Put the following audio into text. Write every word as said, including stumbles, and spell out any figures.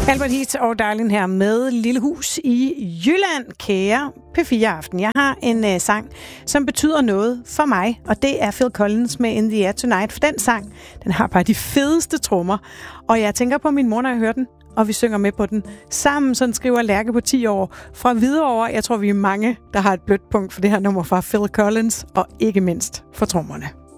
Albert Heath og Darlin her med Lille Hus i Jylland. Kære P fire Aften. Jeg har en uh, sang, som betyder noget for mig, og det er Phil Collins med In the Air Tonight. For den sang, den har bare de fedeste trommer, og jeg tænker på min mor, når jeg hører den, og vi synger med på den sammen. Sådan skriver Lærke på ti år fra Hvidovre. Jeg tror, vi er mange, der har et blødt punkt for det her nummer fra Phil Collins, og ikke mindst for trommerne.